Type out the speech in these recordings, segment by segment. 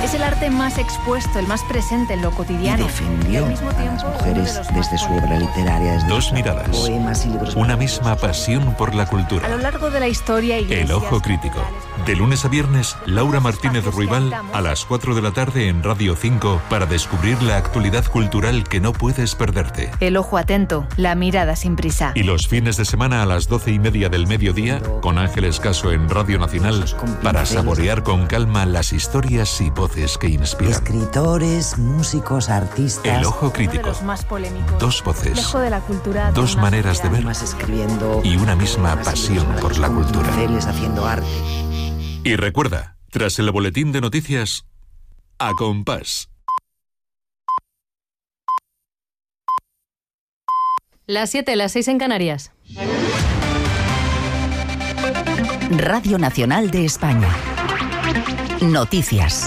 Es el arte más expuesto, el más presente en lo cotidiano. Y defendió al mismo a tiempo, las mujeres uno de los desde más su obra literaria. Desde Dos miradas, poemas y libros una misma pasión por la A lo cultura. largo de la historia, iglesias, El Ojo Crítico. catedrales, De lunes a viernes, Laura Martínez Ruibal a las 4 de la tarde en Radio 5 para descubrir la actualidad cultural que no puedes perderte. El ojo atento, la mirada sin prisa. Y los fines de semana a las 12:30 del mediodía, con Ángeles Caso en Radio Nacional, para saborear con calma las historias y voces que inspiran. escritores, músicos, artistas. El Ojo Uno de Crítico. los más polémicos. Dos voces, Lejos de la cultura, dos una maneras de ver Más escribiendo. y una misma pasión por la cultura. Pinceles haciendo arte. Y recuerda, tras el boletín de noticias, A Compás. Las 7, las 6 en Canarias. Radio Nacional de España. Noticias.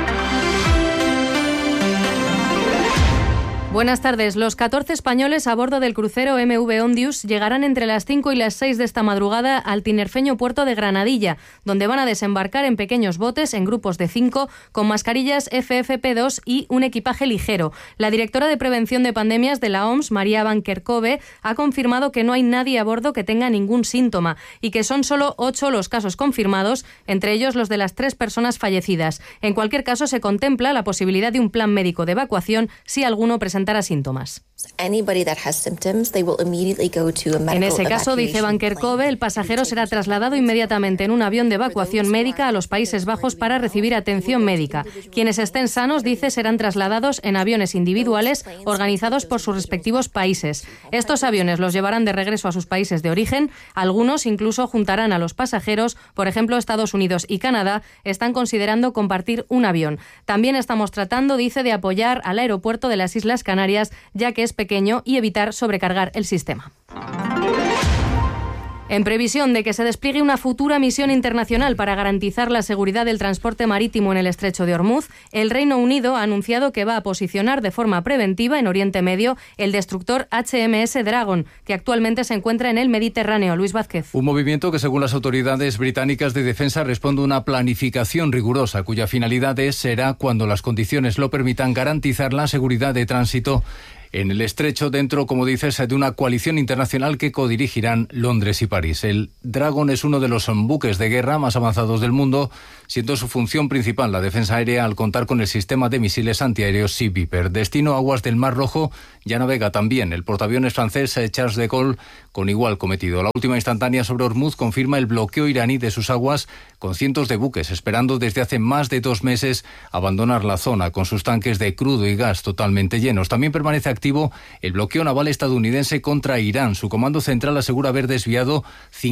Buenas tardes. Los 14 españoles a bordo del crucero MV Ondius llegarán entre las 5 y las 6 de esta madrugada al tinerfeño puerto de Granadilla, donde van a desembarcar en pequeños botes en grupos de 5 con mascarillas FFP2 y un equipaje ligero. La directora de Prevención de Pandemias de la OMS, María Van Kerkhove, ha confirmado que no hay nadie a bordo que tenga ningún síntoma y que son solo 8 los casos confirmados, entre ellos los de las 3 personas fallecidas. En cualquier caso, se contempla la posibilidad de un plan médico de evacuación si alguno presentara síntomas. En ese caso, dice Van Kerkhove, el pasajero será trasladado inmediatamente en un avión de evacuación médica a los Países Bajos para recibir atención médica. Quienes estén sanos, dice, serán trasladados en aviones individuales organizados por sus respectivos países. Estos aviones los llevarán de regreso a sus países de origen. Algunos incluso juntarán a los pasajeros. Por ejemplo, Estados Unidos y Canadá están considerando compartir un avión. También estamos tratando, dice, de apoyar al aeropuerto de las Islas Canarias, ya que es pequeño, y evitar sobrecargar el sistema. En previsión de que se despliegue una futura misión internacional para garantizar la seguridad del transporte marítimo en el estrecho de Hormuz, el Reino Unido ha anunciado que va a posicionar de forma preventiva en Oriente Medio el destructor HMS Dragon, que actualmente se encuentra en el Mediterráneo. Luis Vázquez. Un movimiento que, según las autoridades británicas de defensa, responde a una planificación rigurosa cuya finalidad será, cuando las condiciones lo permitan, garantizar la seguridad de tránsito en el estrecho, dentro, como dices, de una coalición internacional que codirigirán Londres y París. El Dragon es uno de los buques de guerra más avanzados del mundo, siendo su función principal la defensa aérea al contar con el sistema de misiles antiaéreos Sea Viper. Destino aguas del Mar Rojo, ya navega también el portaaviones francés Charles de Gaulle con igual cometido. La última instantánea sobre Hormuz confirma el bloqueo iraní de sus aguas, con cientos de buques esperando desde hace más de 2 meses abandonar la zona con sus tanques de crudo y gas totalmente llenos. También permanece activo el bloqueo naval estadounidense contra Irán. Su comando central asegura haber desviado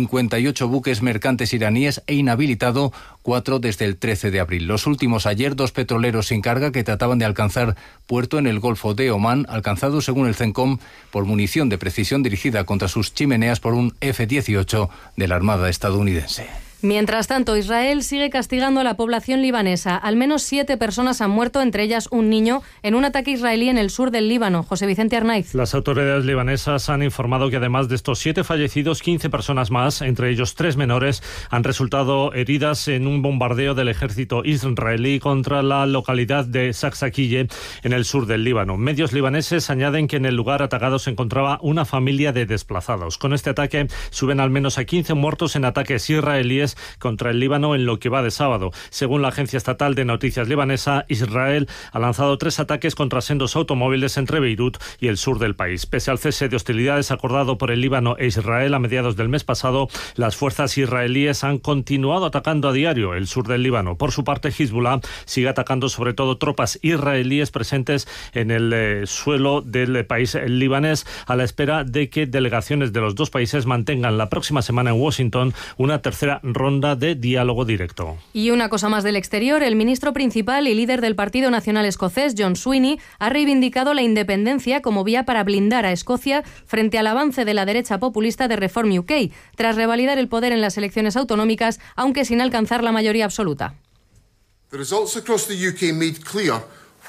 58 buques mercantes iraníes e inhabilitado 4 desde el 13 de abril. Los últimos ayer, 2 petroleros sin carga que trataban de alcanzar puerto en el Golfo de Omán, alcanzados según el CENCOM por munición de precisión dirigida contra sus chimeneas por un F-18 de la Armada estadounidense. Mientras tanto, Israel sigue castigando a la población libanesa. Al menos 7 personas han muerto, entre ellas un niño, en un ataque israelí en el sur del Líbano. José Vicente Arnaiz. Las autoridades libanesas han informado que además de estos 7 fallecidos, 15 personas más, entre ellos 3 menores, han resultado heridas en un bombardeo del ejército israelí contra la localidad de Saksakiyeh, en el sur del Líbano. Medios libaneses añaden que en el lugar atacado se encontraba una familia de desplazados. Con este ataque suben al menos a 15 muertos en ataques israelíes contra el Líbano en lo que va de sábado. Según la agencia estatal de noticias libanesa, Israel ha lanzado 3 ataques contra sendos automóviles entre Beirut y el sur del país. Pese al cese de hostilidades acordado por el Líbano e Israel a mediados del mes pasado, las fuerzas israelíes han continuado atacando a diario el sur del Líbano. Por su parte, Hezbollah sigue atacando sobre todo tropas israelíes presentes en el suelo del país libanés, a la espera de que delegaciones de los 2 países mantengan la próxima semana en Washington una tercera ronda de diálogo directo. Y una cosa más del exterior, el ministro principal y líder del Partido Nacional Escocés, John Sweeney, ha reivindicado la independencia como vía para blindar a Escocia frente al avance de la derecha populista de Reform UK, tras revalidar el poder en las elecciones autonómicas, aunque sin alcanzar la mayoría absoluta. The results across the UK made clear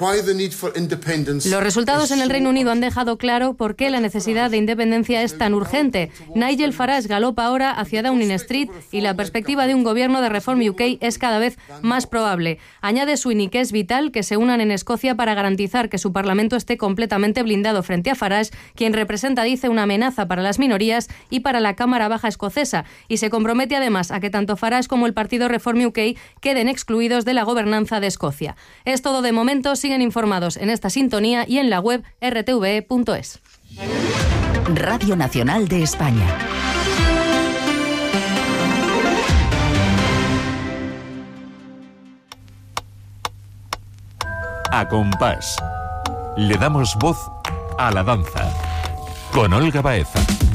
Los resultados en el Reino Unido han dejado claro por qué la necesidad de independencia es tan urgente. Nigel Farage galopa ahora hacia Downing Street y la perspectiva de un gobierno de Reform UK es cada vez más probable. Añade Sweeney que es vital que se unan en Escocia para garantizar que su Parlamento esté completamente blindado frente a Farage, quien representa, dice, una amenaza para las minorías y para la Cámara Baja escocesa, y se compromete además a que tanto Farage como el partido Reform UK queden excluidos de la gobernanza de Escocia. Es todo de momento. Siguen informados en esta sintonía y en la web rtve.es. Radio Nacional de España. A compás. Le damos voz a la danza. Con Olga Baeza.